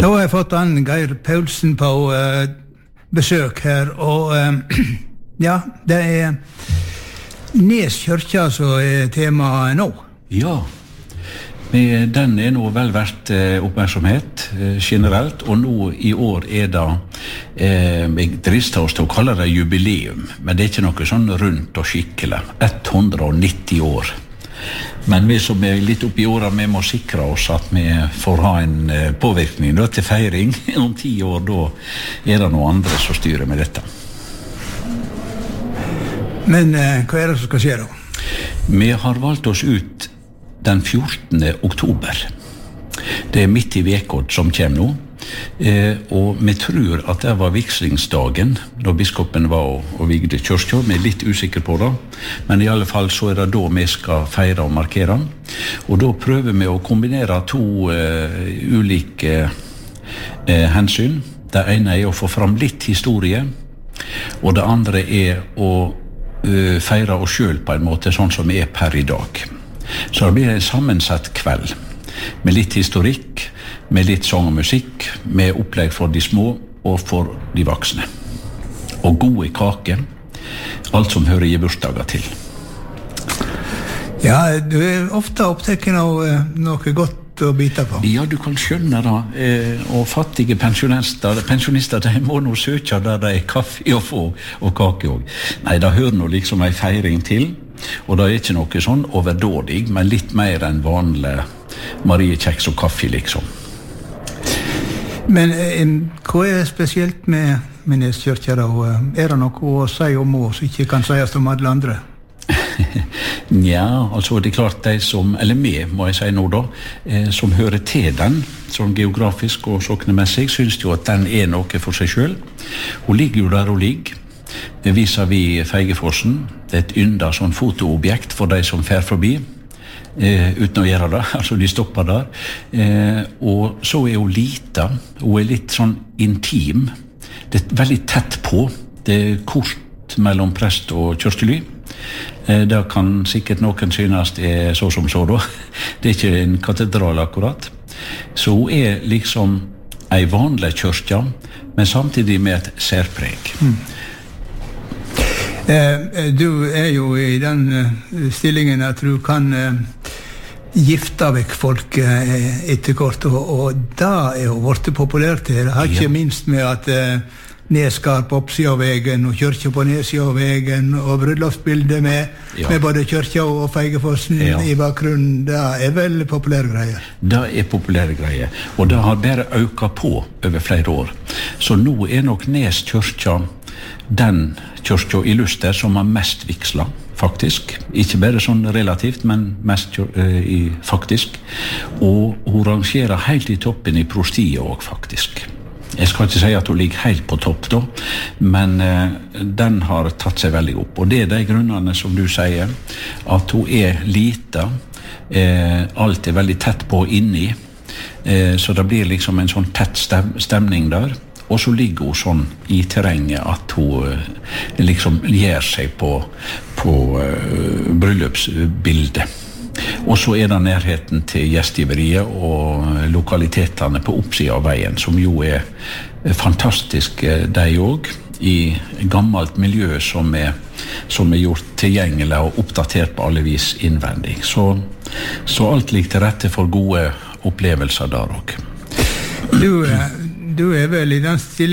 Da har jeg fått Geir Paulsen på besøk her, og ja, det Nes kyrkja som temaet nå. Ja, den nå vel verdt oppmerksomhet generelt, og nå I år det, jeg drister oss til å kalle det jubileum, men det ikke noe sånn rundt og skikkelig, 190 år. Men vi som litt opp I året, vi må sikre oss at vi får ha en påvirkning da, til feiring. Om 10 år, da det noen andre som styrer med dette. Men hva det som skal skje da? Vi har valgt oss ut den 14. oktober. Det midt I vekod som kommer nå. Og vi tror at det var vigslingsdagen da biskopen var og vigde kyrkja. Vi litt usikre på det, men I alle fall så det da vi skal feire og markere. Og da prøver vi å kombinere to ulike hensyn. Det ene å få fram litt historie, og det andre å feire oss selv på en måte, sånn som vi per I dag. Så det blir en sammensatt kveld, med litt historikk, med litt sång og musikk, med opplegg for de små og for de voksne. Og gode kake, alt som hører I bursdager til. Ja, du ofte opptatt av noe godt å bite på. Ja, du kan skjønne det. Og fattige pensjonister, de må nå søke der det kaffe å få, og kake også. Nei, det hører nå liksom en feiring til, og det ikke noe sånn overdådig, men litt mer enn vanlig mariekjeks og kaffe, liksom. Men hva spesielt med Nes kyrkja da? Det noe å si om oss, ikke kan sies om alle andre? Ja, altså det klart de som, eller vi må jeg si nå da, som hører til den, sånn geografisk og soknemessig, synes jo at den noe for seg selv. Hun ligger jo der hun ligger. Det viser vi Feigefossen. Det et ynda sånn fotoobjekt for de som fer forbi. Uten å gjøre det, altså de stopper der. Og så hun lita, hun litt sånn intim. Det veldig tett på. Det kort mellom prest og kyrkjely. Det kan sikkert noen synes så som så da. Det ikke en katedral akkurat. Så hun liksom en vanlig kyrkja, men samtidig med et særpreg. Du jo I den stillingen at du kan gifte vekk folk etterkort, og da jo vært populært her. Har ikke minst med at Neskar på oppsida av vegen, og kyrkja på nedsida av vegen, og bryllupsbildet med både kyrkja og Feigefossen I bakgrunnen. Det vel populære greier. Det populære greier, og det har bare økt på over flere år. Så nå nok Nes kyrkja den kyrkja I Luster som har mest vigsla, faktisk. Ikke bare sånn relativt, men mest faktisk. Og hun rangerer helt I toppen I prostiet også, faktisk. Jeg skal ikke si at hun ligger helt på topp da, men den har tatt seg veldig opp. Og det de grunnene som du sier, at hun lita, alt veldig tett på inni, så det blir liksom en sånn tett stemning der. Og så ligger hun sånn I terrenget at hun liksom gjør seg på bryllupsbildet. Og så det nærheten til gjestgiveriet og lokalitetene på oppsiden av veien, som jo fantastisk de også, I gammelt miljø som gjort tilgjengelig og oppdatert på alle vis innvendig. Så alt ligger til rette for gode opplevelser der også. Du vel I den stillingen